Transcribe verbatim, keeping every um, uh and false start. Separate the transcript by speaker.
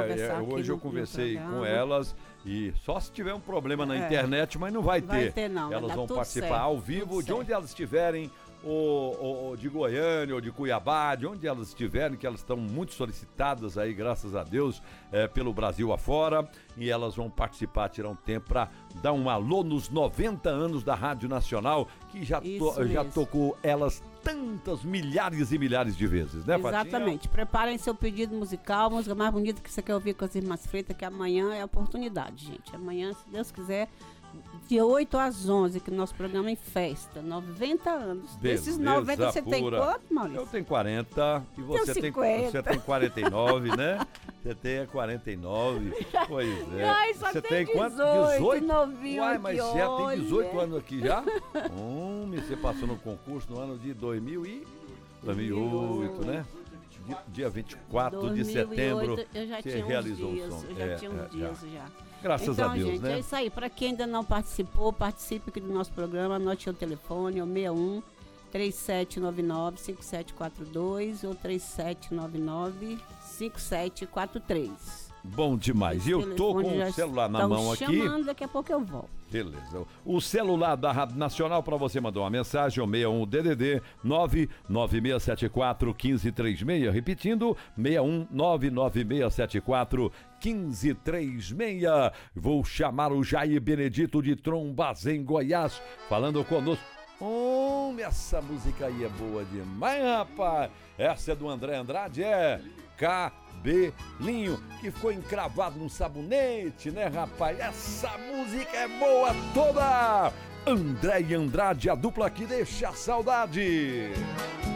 Speaker 1: conversar aqui
Speaker 2: hoje
Speaker 1: no,
Speaker 2: eu conversei
Speaker 1: no
Speaker 2: com elas e só se tiver um problema na
Speaker 1: É.
Speaker 2: internet, mas não vai,
Speaker 1: Vai
Speaker 2: ter.
Speaker 1: ter não, vai
Speaker 2: Elas
Speaker 1: dar
Speaker 2: vão
Speaker 1: tudo
Speaker 2: participar
Speaker 1: certo,
Speaker 2: ao vivo,
Speaker 1: tudo
Speaker 2: de onde
Speaker 1: certo.
Speaker 2: elas estiverem, ou, ou- ou de Goiânia, ou de Cuiabá, de onde elas estiverem, que elas estão muito solicitadas aí, graças a Deus, é, pelo Brasil afora, e elas vão participar, tirar um tempo para dar um alô nos noventa anos da Rádio Nacional, que já, to-
Speaker 1: Isso
Speaker 2: já
Speaker 1: mesmo.
Speaker 2: tocou elas tantas milhares e milhares de vezes, né, Fatinha?
Speaker 1: Exatamente. Preparem seu pedido musical, música mais bonita que você quer ouvir com as Irmãs Freitas, que amanhã é a oportunidade, gente. Amanhã, se Deus quiser, de oito às onze, que o nosso programa é em festa. noventa anos. Desses
Speaker 2: Beleza
Speaker 1: noventa, você tem
Speaker 2: pura.
Speaker 1: quanto, Maurício?
Speaker 2: Eu tenho quarenta e você tem,
Speaker 1: cinquenta.
Speaker 2: você tem quarenta e nove, né? Você tem quarenta e nove. Pois é.
Speaker 1: Ai, só
Speaker 2: você
Speaker 1: tem
Speaker 2: tem quanto?
Speaker 1: dezoito, novinho
Speaker 2: Uai,
Speaker 1: aqui,
Speaker 2: mas já tem
Speaker 1: olha.
Speaker 2: dezoito anos aqui já? Hum, você passou no concurso no ano de dois mil e oito, né? Di- Dia vinte e quatro de setembro,
Speaker 1: eu já
Speaker 2: você
Speaker 1: tinha uns
Speaker 2: realizou
Speaker 1: dias,
Speaker 2: o sonho.
Speaker 1: eu já
Speaker 2: É,
Speaker 1: tinha uns
Speaker 2: é,
Speaker 1: dias
Speaker 2: já.
Speaker 1: já.
Speaker 2: Graças
Speaker 1: então,
Speaker 2: a Deus,
Speaker 1: gente,
Speaker 2: né?
Speaker 1: é isso aí. Para quem ainda não participou, participe aqui do nosso programa. Anote o telefone, é o seis um três sete nove nove cinco sete quatro dois ou três sete nove nove cinco sete quatro três.
Speaker 2: Bom demais. E eu tô com o celular na mão aqui.
Speaker 1: Chamando, daqui a pouco eu volto.
Speaker 2: Beleza. O celular da Rádio Nacional para você mandar uma mensagem, é o seis um D D D nove nove seis sete quatro um cinco três seis, repetindo, seis um nove nove seis sete quatro um cinco três seis. Vou chamar o Jair Benedito de Trombazém, Goiás, falando conosco. Homem, essa música aí é boa demais, rapaz. Essa é do André Andrade, é Cabelinho, que ficou encravado num sabonete, né, rapaz? Essa música é boa toda. André e Andrade, a dupla que deixa a saudade.